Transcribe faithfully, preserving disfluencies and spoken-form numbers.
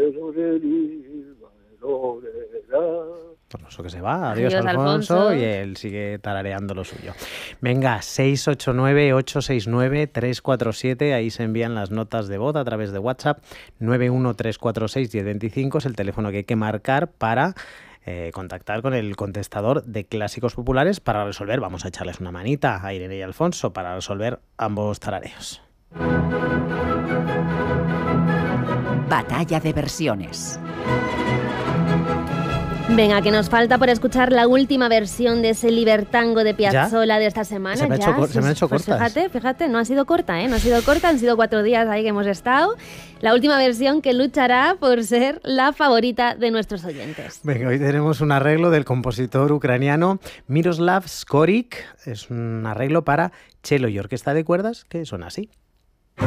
Alfonso que se va, adiós, Adiós Alfonso, Alfonso, y él sigue tarareando lo suyo. Venga, seis ocho nueve, ocho seis nueve, tres cuatro siete, ahí se envían las notas de voz a través de WhatsApp. Nueve uno tres cuatro seis, diez veinticinco es el teléfono que hay que marcar para eh, contactar con el contestador de Clásicos Populares para resolver, vamos a echarles una manita a Irene y Alfonso para resolver ambos tarareos. Batalla de versiones. Venga, que nos falta por escuchar la última versión de ese Libertango de Piazzolla de esta semana. Se me, ya, ha hecho, sí, se me han hecho pues cortas. Fíjate, fíjate, no ha sido corta, ¿eh? No ha sido corta, han sido cuatro días ahí que hemos estado. La última versión que luchará por ser la favorita de nuestros oyentes. Venga, hoy tenemos un arreglo del compositor ucraniano Miroslav Skorik. Es un arreglo para cello y orquesta de cuerdas que suena así.